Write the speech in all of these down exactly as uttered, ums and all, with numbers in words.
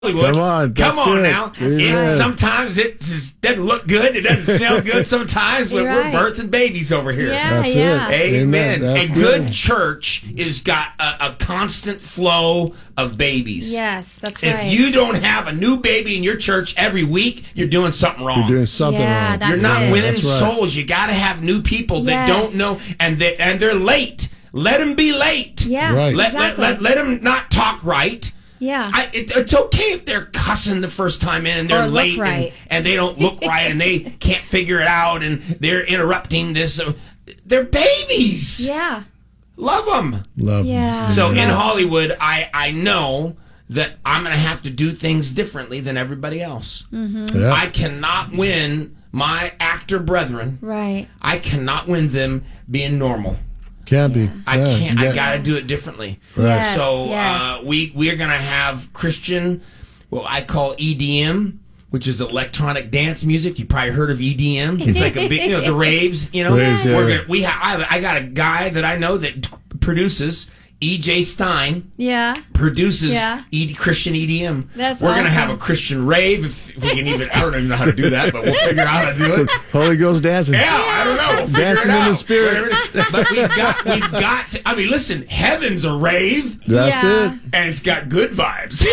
Hollywood. Come on, Come on good. now. It, right. Sometimes it just doesn't look good. It doesn't smell good. Sometimes we're, right. we're birthing babies over here. Yeah, That's yeah. it. Amen. That's and good. good church is got a, a constant flow of babies. Yes, that's If right. you don't have a new baby in your church every week, you're doing something wrong. You're doing something Yeah, wrong. that's You're not it. winning That's right. souls. You got to have new people that Yes. don't know, and they and they're late. Let them be late. yeah, Right. Let, exactly. let, let, let them not talk right. yeah. I, it, it's okay if they're cussing the first time in and they're Or look late right. and, and they don't look right and they can't figure it out and they're interrupting this. They're babies. yeah. Love them. Love. Yeah. So in Hollywood, I, I know that I'm going to have to do things differently than everybody else. Yeah. I cannot win my actor brethren. Right. I cannot win them being normal. Can't be. I Yeah, can't. yeah. I got to do it differently. Yes, So yes. uh, we we're gonna have Christian, what I call E D M, which is electronic dance music. You probably heard of E D M. It's like a big, you know, the raves. You know, Raves, yeah. we're gonna we ha- I, have, I got a guy that I know that produces E J Stein. Yeah. Produces Yeah. E- Christian E D M. That's We're gonna awesome. have a Christian rave if, if we can even. I don't even know how to do that, but we'll figure out how to do it. Holy Ghost dancing. Yeah, I don't know. We'll figure Dancing it in the out. spirit. Whatever it is. But we've got, we've got. To, I mean, listen, heaven's a rave, That's Yeah. it. and it's got good vibes.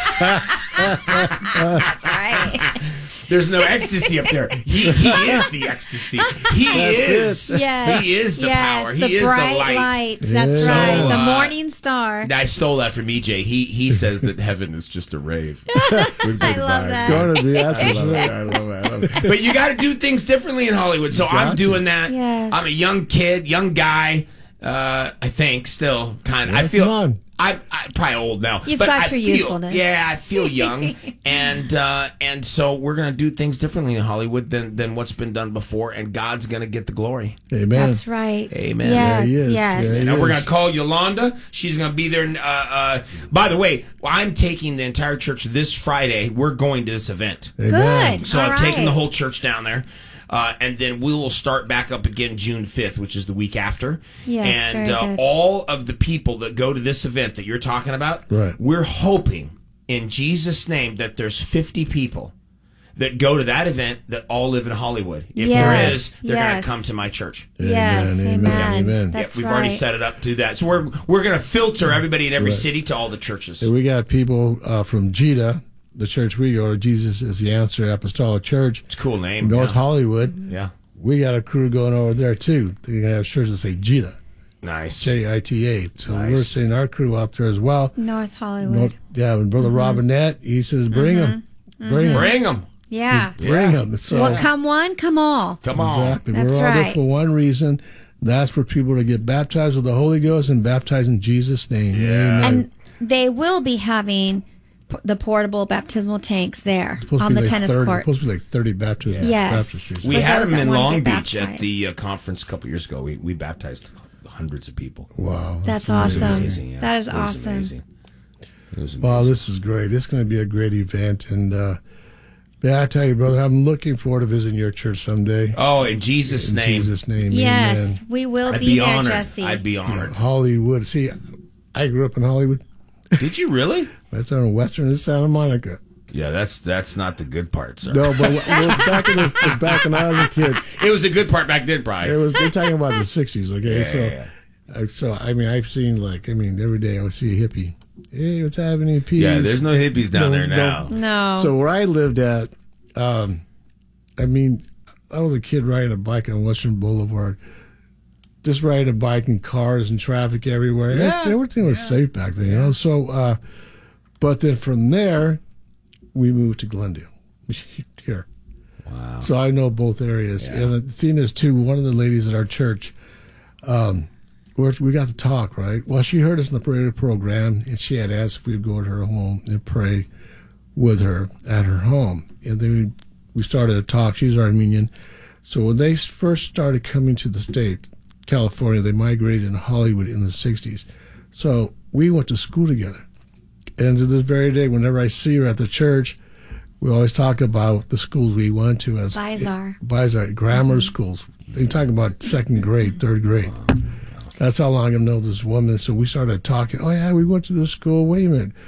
That's right. There's no ecstasy up there. He, he is the ecstasy. He is. Yes. He is the yes, power. He the is the bright light. That's Yeah. right. So, the uh, morning star. I stole that from E J. He he says that heaven is just a rave. With good I love vibes. that. Going to be. That's I for love sure. it. I love it. I love it. But you got to do things differently in Hollywood. So I'm Got doing to. that. Yes. I'm a young kid, young guy. Uh, I think still kind of. I Yeah, feel. come on. I, I'm probably old now. You've but got I your feel, youthfulness. Yeah, I feel young, and uh, and so we're gonna do things differently in Hollywood than than what's been done before, and God's gonna get the glory. Amen. That's right. Amen. Yes. Yeah, he is. Yes. Yeah, he And we're is. going to call Yolanda. She's going to be there. Uh, uh, by the way, I'm taking the entire church this Friday. We're going to this event. Amen. Good. So All I've taken right. the whole church down there. Uh, and then we will start back up again June fifth, which is the week after. Yes, and very uh, good. all of the people that go to this event that you're talking about, Right. we're hoping in Jesus' name that there's fifty people that go to that event that all live in Hollywood. If there Yes, is, they're going yes. to come to my church. Yes. Amen, Amen. amen, amen. That's yeah, we've right. already set it up to do that. So we're we're going to filter everybody in every Right. city to all the churches. And we got people uh, from Jeda, the church we go to. Jesus is the Answer Apostolic Church, It's a cool name. North yeah. Hollywood. yeah. We got a crew going over there too. They're gonna have church that say Jeda, Nice. J I T A. So Nice. we're sending our crew out there as well. North Hollywood. North, yeah, and Brother Robinette, he says, "Bring them, bring them, Bring them. yeah. bring them." So Well, come one, come all. Come on. exactly, That's we're all there right. for one reason. That's for people to get baptized with the Holy Ghost and baptized in Jesus' name. Yeah. Amen. And they will be having p- the portable baptismal tanks there Supposed to on be the like tennis thirty, court. Supposed to be like thirty baptisms. Yes. baptistries. We For had those them that in wanna Long get Beach at baptized. the uh, conference a couple years ago. We we baptized hundreds of people. Wow. That's It was awesome. amazing, yeah. That is It was awesome. amazing. It was amazing. Wow, this is great. It's going to be a great event. And uh, yeah, I tell you, brother, I'm looking forward to visiting your church someday. oh, in Jesus' In name. Jesus' name. Yes, Amen. we will I'd be, be, there, honored. Jesse. I'd be honored. Hollywood. See, I grew up in Hollywood. Did you really? That's on Western and Santa Monica. Yeah, that's that's not the good part, sir. No, but w- w- back in this, back when I was a kid, It was a good part back then, Brian. it was. They're talking about the sixties. Okay, Yeah, so, yeah, I, so I mean, I've seen like, I mean, every day I would see a hippie. Hey, what's happening, peace? Yeah, there's no hippies down No, there now. no. no. So where I lived at, um, I mean, I was a kid riding a bike on Western Boulevard, just riding a bike in cars and traffic everywhere. Yeah, Everything was safe back then, you know. So, uh, but then from there, we moved to Glendale here. Wow. So I know both areas. Yeah. And the thing is, too, one of the ladies at our church, um, we're, we got to talk, right? Well, she heard us in the prayer program, and she had asked if we would go to her home and pray with her at her home. And then we, we started to talk. She's Armenian. So when they first started coming to the state, California, they migrated in Hollywood in the sixties. So we went to school together. And to this very day, whenever I see her at the church, we always talk about the schools we went to as Bizarre. Bizarre grammar schools. They talk about second grade, third grade. That's how long I've known this woman. So we started talking. Oh yeah, we went to this school. Wait a minute,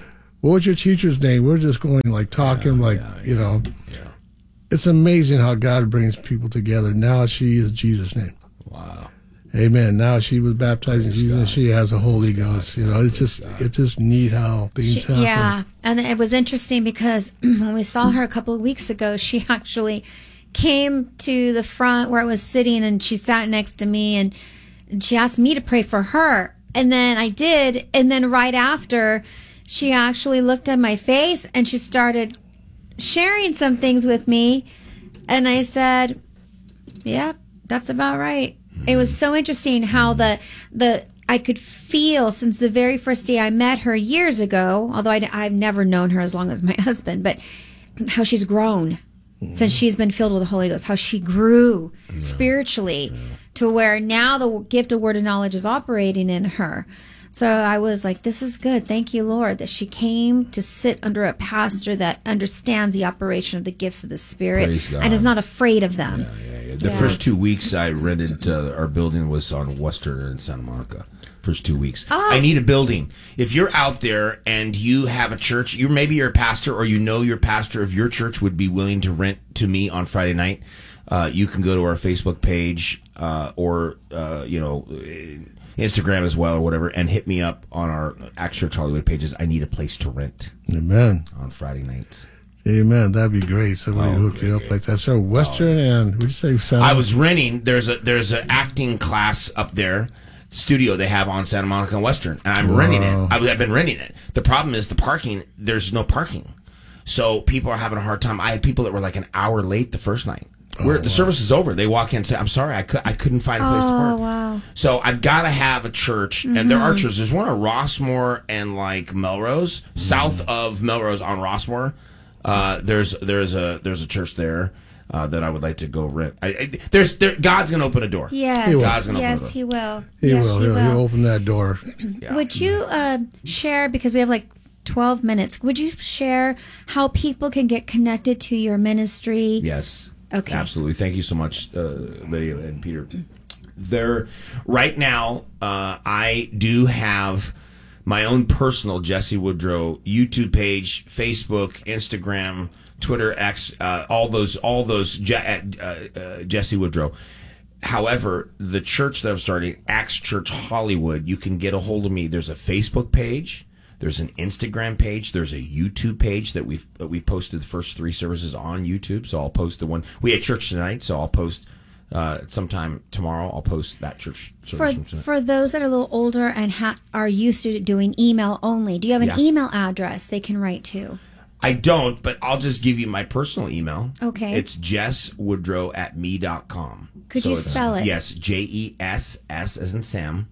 what was your teacher's name? We're just going like talking Yeah, like, yeah, you know. Yeah. It's amazing how God brings people together. Now she is Jesus' name. Wow. Amen. Now she was baptized in Praise Jesus, and God. she has a Holy Ghost. You know, it's just it's just neat how things She, happen. yeah, and it was interesting because when we saw her a couple of weeks ago, she actually came to the front where I was sitting, and she sat next to me, and, and she asked me to pray for her, and then I did, and then right after, she actually looked at my face and she started sharing some things with me, and I said, "Yeah, that's about right." It was so interesting how the the I could feel since the very first day I met her years ago, although I, I've never known her as long as my husband, but how she's grown since she's been filled with the Holy Ghost, how she grew yeah. spiritually yeah. to where now the gift of word of knowledge is operating in her. So I was like, this is good. Thank you, Lord, that she came to sit under a pastor that understands the operation of the gifts of the Spirit and is not afraid of them. Yeah, yeah, yeah. The Yeah. first two weeks I rented uh, our building was on Western in Santa Monica. First two weeks. Oh. I need a building. If you're out there and you have a church, you maybe you're a pastor or you know your pastor of your church would be willing to rent to me on Friday night, uh, you can go to our Facebook page uh, or, uh, you know, Instagram as well or whatever, and hit me up on our Acts Church Hollywood pages. I need a place to rent. Amen. On Friday nights. Amen. That'd be great. Somebody Oh, hook great, you up great. like that. So Western Oh, yeah. and would you say Santa? I was renting. There's a there's an acting class up there, studio they have on Santa Monica and Western, and I'm Wow. renting it. I, I've been renting it. The problem is the parking. There's no parking, so people are having a hard time. I had people that were like an hour late the first night. Where the service is over, they walk in and say, "I'm sorry, I could I couldn't find a place to Oh, park." wow. So I've got to have a church, and there are churches. There's one at Rossmore and like Melrose, south of Melrose on Rossmore. Uh, there's there's a there's a church there uh, that I would like to go rent. I, I, there's there, God's gonna open a door. Yes, He will. God's gonna yes, open a he will. He yes, will. he He'll, will. he'll open that door. Yeah. Would you uh, share, because we have like twelve minutes, would you share how people can get connected to your ministry? Yes. Okay. Absolutely. Thank you so much, uh, Lydia and Peter. There, right now, uh, I do have my own personal Jesse Woodrow YouTube page, Facebook, Instagram, Twitter, X, uh, all those, all those Je- uh, uh, Jesse Woodrow. However, the church that I'm starting, Acts Church Hollywood, you can get a hold of me. There's a Facebook page. There's an Instagram page. There's a YouTube page that we've that we've posted the first three services on YouTube. So I'll post the one we had church tonight. So I'll post uh, sometime tomorrow. I'll post that church service For from tonight. for those that are a little older and ha- are used to doing email only, do you have an Yeah. email address they can write to? I don't, but I'll just give you my personal email. Okay. It's jess woodrow at me dot com. Could So you it's- spell it? Yes, J E S S as in Sam.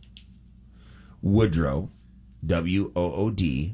Woodrow, W O O D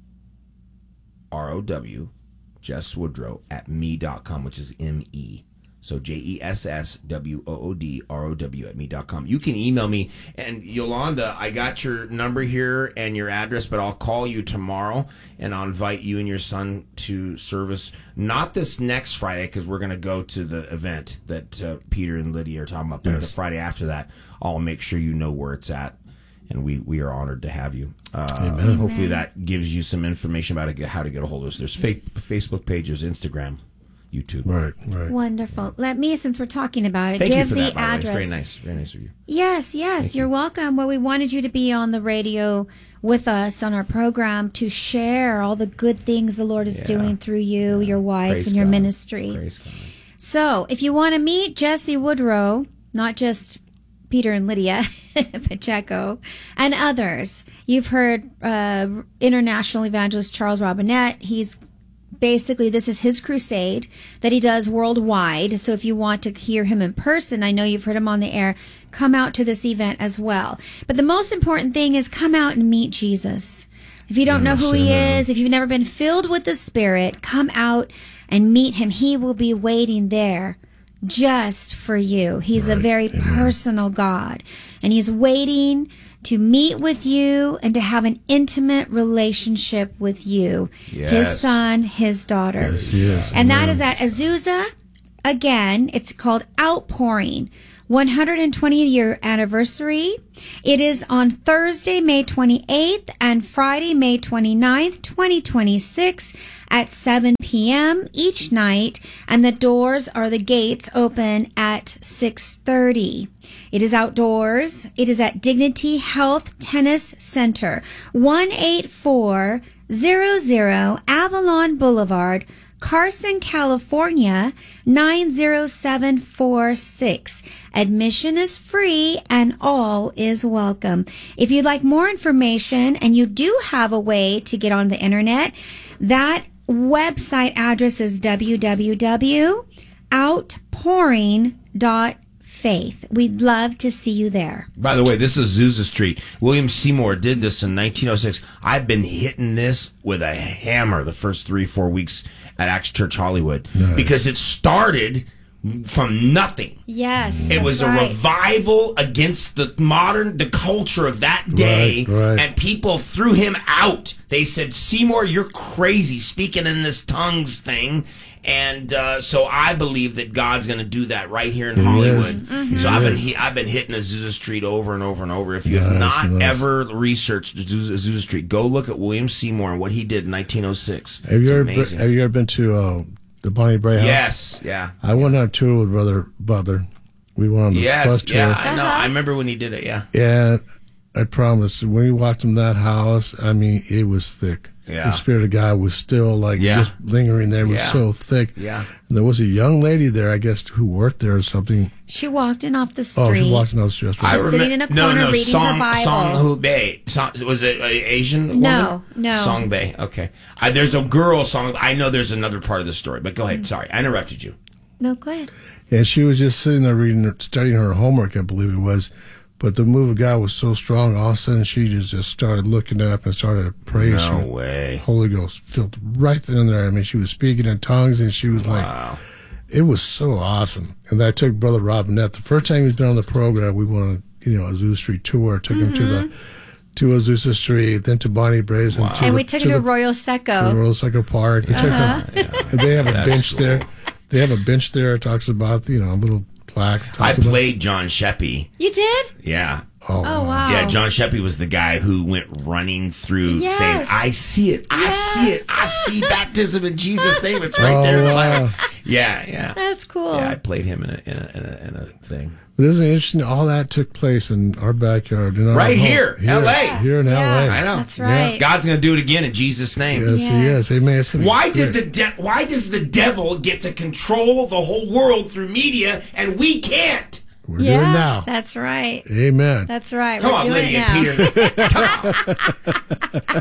R O W, Jess Woodrow at me dot com, which is M E. So J E S S W O O D R O W at me dot com. You can email me. And Yolanda, I got your number here and your address, but I'll call you tomorrow and I'll invite you and your son to service. Not this next Friday, because we're going to go to the event that uh, Peter and Lydia are talking about. But Yes. the Friday after that, I'll make sure you know where it's at. And we, we are honored to have you. Uh, hopefully that gives you some information about how to get a hold of us. There's fa- Facebook pages, Instagram, YouTube. Right, right. Wonderful. Let me, since we're talking about it, Thank give you for the that, by the way. address. Very nice. Very nice of you. Yes, yes, you're welcome. Well, we wanted you to be on the radio with us on our program to share all the good things the Lord is Yeah. doing through you, your wife, Praise and your God. ministry. Praise God. So, if you want to meet Jesse Woodrow, not just Peter and Lydia Pacheco, and others, you've heard uh, international evangelist Charles Robinette. He's basically, this is his crusade that he does worldwide. So if you want to hear him in person, I know you've heard him on the air, come out to this event as well. But the most important thing is come out and meet Jesus. If you don't know who he is, if you've never been filled with the Spirit, come out and meet him. He will be waiting there just for you. He's a very personal God, and he's waiting to meet with you and to have an intimate relationship with you, his Yes. son, his daughter. Yes, yes. And that is at Azusa. Again, it's called Outpouring, one hundred twentieth year anniversary. It is on Thursday, May twenty-eighth and Friday, May twenty-ninth, twenty twenty-six at seven p.m. each night, and the doors or the gates open at six thirty. It is outdoors. It is at Dignity Health Tennis Center, one eight four zero zero Avalon Boulevard, Carson, California, nine zero seven four six. Admission is free and all is welcome. If you'd like more information and you do have a way to get on the internet, that website address is w w w dot outpouring dot faith. We'd love to see you there. By the way, this is Azusa Street. William Seymour did this in nineteen oh six. I've been hitting this with a hammer the first three, four weeks at Acts Church Hollywood. Nice. Because it started from nothing. Yes, It that's was a right. revival against the modern, the culture of that day. Right, right. And people threw him out. They said, Seymour, you're crazy speaking in this tongues thing. And uh, so I believe that God's going to do that right here in He Hollywood. is. Mm-hmm. So He I've been is. he, I've been hitting Azusa Street over and over and over. If you have Nice, not nice. ever researched Azusa, Azusa Street, go look at William Seymour and what he did in nineteen oh six. Have It's you ever been, amazing. have you ever been to uh, the Bonnie Bray House? Yes, yeah. I went on a tour with Brother Butler. We went on the bus Yes, tour. yeah, I know. Uh-huh. I remember when he did it, yeah. And I promise, when we walked in that house, I mean, it was thick. Yeah. The Spirit of God was still like Yeah. just lingering there. It was Yeah. so thick. Yeah. And there was a young lady there, I guess, who worked there or something. She walked in off the street. Oh, she walked in the street. I was sitting in a no, corner no, reading Song, her Bible. Song Hu Bei. Song, was it an Asian woman? No, no. Song Bei. Okay. Uh, there's a girl song. I know there's another part of the story, but go ahead. Mm. Sorry, I interrupted you. No, go ahead. And she was just sitting there reading, studying her homework, I believe it was. But the move of God was so strong, all of a sudden she just, just started looking up and started to pray. No She- way. Holy Ghost filled right then and there. I mean, she was speaking in tongues, and she was like, Wow. it was so awesome. And I took Brother Robinette. The first time he's been on the program, we went on, you know, Azusa Street tour. Took him to the to Azusa Street, then to Bonnie Bray's, and to And the, we took to him to the, Royal the Seco. Royal Cycle Park. We took him, and they have a That's bench cool. there. They have a bench there. It talks about, you know, a little plaque. I Talks about, played John Sheppy. You did? Yeah. oh, Oh, wow. Yeah, John Sheppy was the guy who went running through Yes. saying, I see it, I see Yes. it, I see baptism in Jesus' name. It's right there in the Oh, wow. Bible. Yeah, yeah. That's cool. Yeah, I played him in a, in a, in a, in a thing. But isn't it interesting? All that took place in our backyard. In our Right home. here, L A. Here in Yeah. L A. I know. That's right. God's going to do it again in Jesus' name. Yes, he Yes. is. Amen. It's gonna be Why did great. the de- Why does the devil get to control the whole world through media and we can't? We're yeah, doing it now. that's right. Amen. That's right. Come We're on, doing Lydia it now. and Peter.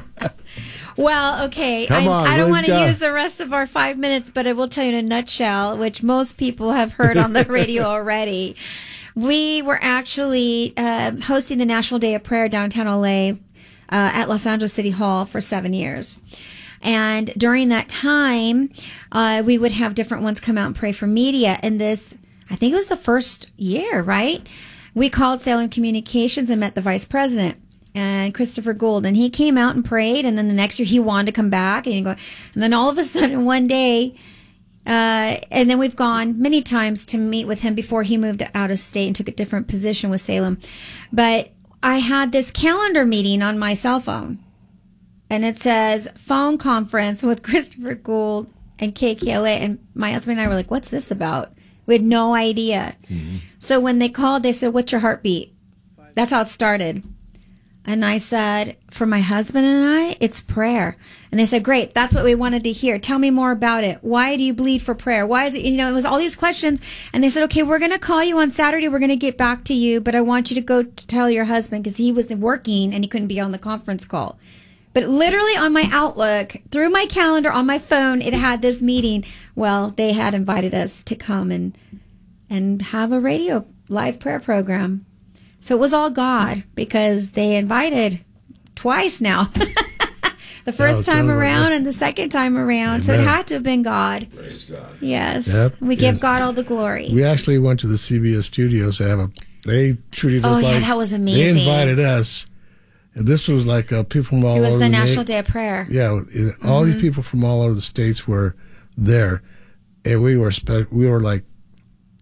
Well, okay. Come I, on, I don't praise want to God. use the rest of our five minutes, but I will tell you in a nutshell, which most people have heard on the radio already. We were actually uh, hosting the National Day of Prayer downtown L A uh, at Los Angeles City Hall for seven years. And during that time, uh, we would have different ones come out and pray for media. And this, I think it was the first year, right? We called Salem Communications and met the vice president and Christopher Gould, and he came out and prayed. And then the next year he wanted to come back, and he go, and then all of a sudden one day, uh, and then we've gone many times to meet with him before he moved out of state and took a different position with Salem. But I had this calendar meeting on my cell phone, and it says phone conference with Christopher Gould and K K L A. And my husband and I were like, what's this about? We had no idea. Mm-hmm. So when they called, they said, what's your heartbeat? That's how it started. And I said, for my husband and I, it's prayer. And they said, great, that's what we wanted to hear. Tell me more about it. Why do you bleed for prayer? Why is it, you know, it was all these questions. And they said, okay, we're going to call you on Saturday. We're going to get back to you, but I want you to go to tell your husband, because he was working and he couldn't be on the conference call. But literally on my Outlook, through my calendar on my phone, it had this meeting. Well, they had invited us to come and and have a radio live prayer program. So it was all God, because they invited twice now. The first Yeah, time totally. around and the second time around. So it Amen. had to have been God. Praise God. Yes. Yep. We give Yes. God all the glory. We actually went to the C B S studios to have a. They treated us Oh, yeah, like that was They amazing. invited us. And this was like uh, people from all It was over the na- National Day of Prayer. Yeah, it- all Mm-hmm. these people from all over the states were there, and we were spe- we were like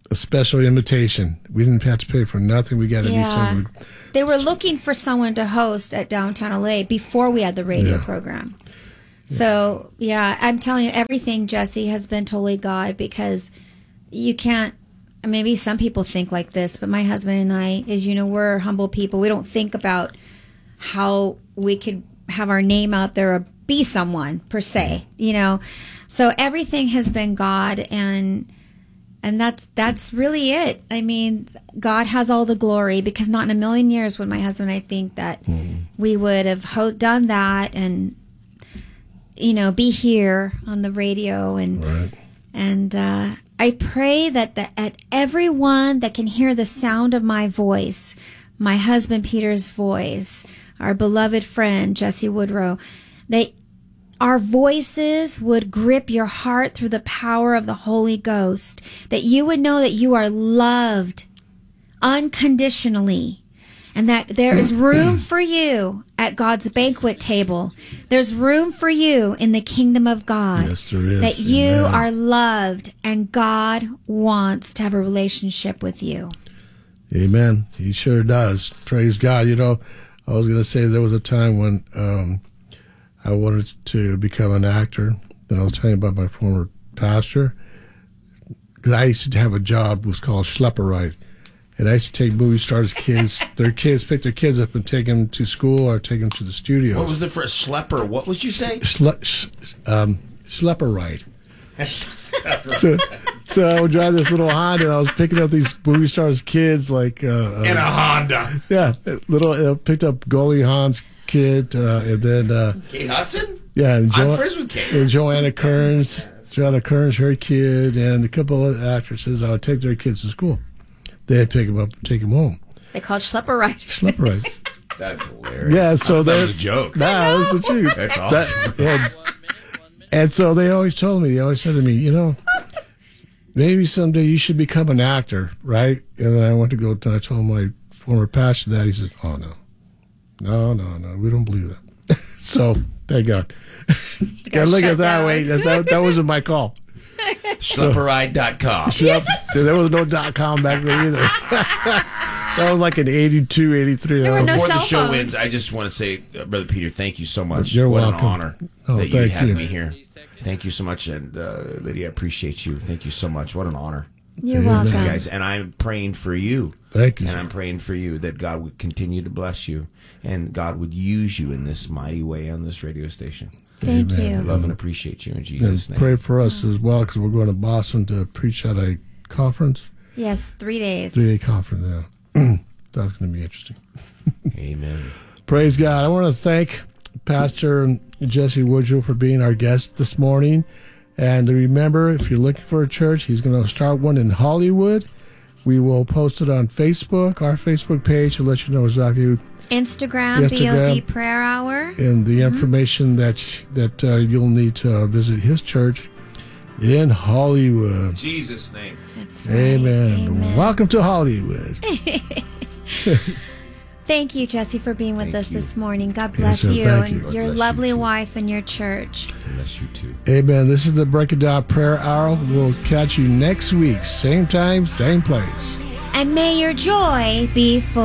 a special invitation. We didn't have to pay for nothing. We got to do Yeah. something. They were looking for someone to host at Downtown L A before we had the radio Yeah. program. So, yeah, I'm telling you, everything, Jesse, has been totally God, because you can't, maybe some people think like this, but my husband and I, as you know, we're humble people. We don't think about how we could have our name out there or be someone per se, you know. So everything has been God, and and that's that's really it. I mean, God has all the glory, because not in a million years would my husband and I think that mm. we would have ho- done that and, you know, be here on the radio. And Right. and uh, I pray that the, at everyone that can hear the sound of my voice, my husband Peter's voice, our beloved friend Jesse Woodrow, they our voices would grip your heart through the power of the Holy Ghost, that you would know that you are loved unconditionally, and that there is room for you at God's banquet table. There's room for you in the kingdom of God. Yes, there is. That you Amen. are loved, and God wants to have a relationship with you. Amen. He sure does. Praise God. You know, I was going to say there was a time when um, I wanted to become an actor. And I was telling you about my former pastor. Because I used to have a job, it was called Schlepper Ride. And I used to take movie stars' kids, their kids, pick their kids up and take them to school or take them to the studios. What was the first schlepper? What would you say? Schle- sh- um, Schlepper Ride. so, so I would drive this little Honda, and I was picking up these movie stars' kids, like uh, uh, In a Honda. yeah, little uh, picked up Goldie Hawn's kid, uh, and then uh, Kate Hudson? yeah, and, I'm jo- friends with Kate. and Joanna Kearns, Joanna Kearns, her kid, and a couple of actresses. I would take their kids to school. They'd pick them up, and take them home. They called Schlepper Ride. Schlepper Ride. That's hilarious. Yeah, so that they- was a joke. Nah, that's the truth. That's awesome. That- and, and so they always told me, they always said to me, you know, maybe someday you should become an actor, right? And then I went to go, and I told my former pastor that. He said, oh, no. No, no, no, we don't believe that. So, thank God. Gotta look at it shut that down. way. That's, that, that wasn't my call. Schlepper Ride dot com. Yep. There was no dot com back then either. That was like an eighty-two, eighty-three. There were no Before the cell show phones. ends, I just want to say, uh, Brother Peter, thank you so much. You're what welcome. an honor Oh, that you thank have you. me here. Thank you so much. And uh, Lydia, I appreciate you. Thank you so much. What an honor. You're Amen. welcome. Guys, and I'm praying for you. Thank you. And I'm praying for you that God would continue to bless you and God would use you in this mighty way on this radio station. Thank Amen. you. Love and appreciate you in And Jesus' name. pray for us as well, because we're going to Boston to preach at a conference, Yes, three days. three-day conference. Yeah. That's going to be interesting. Amen. Praise God. I want to thank Pastor Jesse Woodrow for being our guest this morning. And remember, if you're looking for a church, he's going to start one in Hollywood. We will post it on Facebook, our Facebook page, to let you know exactly who, Instagram, B O D Instagram. Prayer Hour. and the information that that uh, you'll need to uh, visit his church in Hollywood. Jesus' name. That's right. Amen. Amen. Welcome to Hollywood. Thank you, Jesse, for being with Thank us you. this morning. God bless sir. you Thank and you. God your bless you lovely too. wife and your church. Bless you too. Amen. This is the Break It Down Prayer Hour. We'll catch you next week. Same time, same place. And may your joy be full.